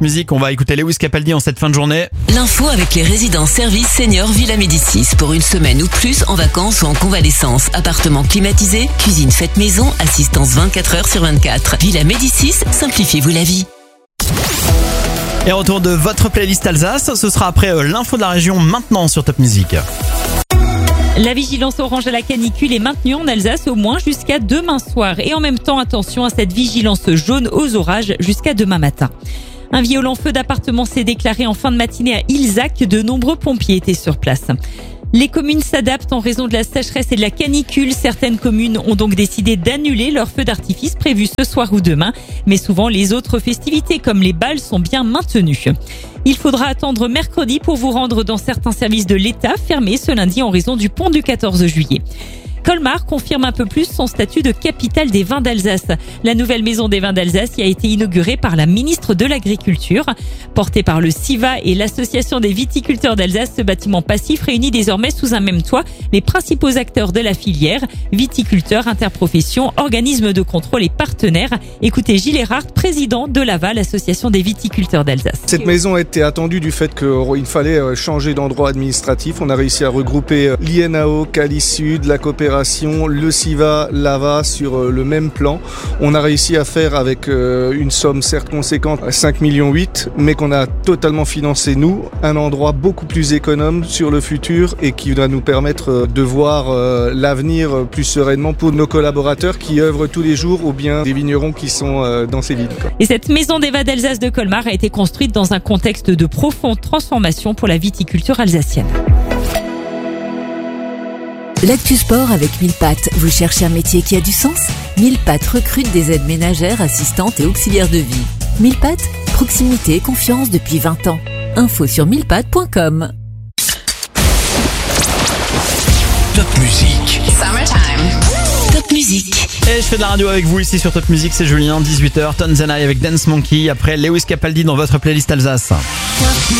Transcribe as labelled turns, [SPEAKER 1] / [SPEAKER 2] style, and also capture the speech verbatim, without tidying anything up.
[SPEAKER 1] Musique. On va écouter Lewis Capaldi en cette fin de journée.
[SPEAKER 2] L'info avec les résidences services seniors Villa Médicis pour une semaine ou plus en vacances ou en convalescence. Appartement climatisé, cuisine faite maison, assistance vingt-quatre heures sur vingt-quatre. Villa Médicis, simplifiez-vous la vie.
[SPEAKER 1] Et retour de votre playlist Alsace, ce sera après euh, l'info de la région maintenant sur Top Music.
[SPEAKER 3] La vigilance orange à la canicule est maintenue en Alsace au moins jusqu'à demain soir. Et en même temps, attention à cette vigilance jaune aux orages jusqu'à demain matin. Un violent feu d'appartement s'est déclaré en fin de matinée à Ilzac. De nombreux pompiers étaient sur place. Les communes s'adaptent en raison de la sécheresse et de la canicule. Certaines communes ont donc décidé d'annuler leurs feux d'artifice prévus ce soir ou demain. Mais souvent, les autres festivités comme les bals sont bien maintenues. Il faudra attendre mercredi pour vous rendre dans certains services de l'État fermés ce lundi en raison du pont du quatorze juillet. Colmar confirme un peu plus son statut de capitale des vins d'Alsace. La nouvelle maison des vins d'Alsace y a été inaugurée par la ministre de l'Agriculture. Porté par le SIVA et l'association des viticulteurs d'Alsace, ce bâtiment passif réunit désormais sous un même toit les principaux acteurs de la filière, viticulteurs, interprofessions, organismes de contrôle et partenaires. Écoutez Gilles Erhardt, président de l'A V A, l'association des viticulteurs d'Alsace.
[SPEAKER 4] Cette maison était attendue du fait qu'il fallait changer d'endroit administratif. On a réussi à regrouper l'I N A O, Cali Sud, la coopération, le SIVA, l'A V A sur le même plan. On a réussi à faire avec une somme certes conséquente, cinq virgule huit millions, mais qu'on a totalement financé nous, un endroit beaucoup plus économe sur le futur et qui va nous permettre de voir l'avenir plus sereinement pour nos collaborateurs qui œuvrent tous les jours ou bien des vignerons qui sont dans ces villes.
[SPEAKER 3] Et cette maison des vins d'Alsace de Colmar a été construite dans un contexte de profonde transformation pour la viticulture alsacienne.
[SPEAKER 5] L'actu sport avec mille pattes. Vous cherchez un métier qui a du sens ? mille pattes recrute des aides ménagères, assistantes et auxiliaires de vie. mille pattes, proximité et confiance depuis vingt ans. Info sur mille pattes point com.
[SPEAKER 6] Top Music.
[SPEAKER 2] Summertime. Top Music.
[SPEAKER 1] Et je fais de la radio avec vous ici sur Top Music, c'est Julien, dix-huit heures, Tonzanai avec Dance Monkey, après Lewis Capaldi dans votre playlist Alsace.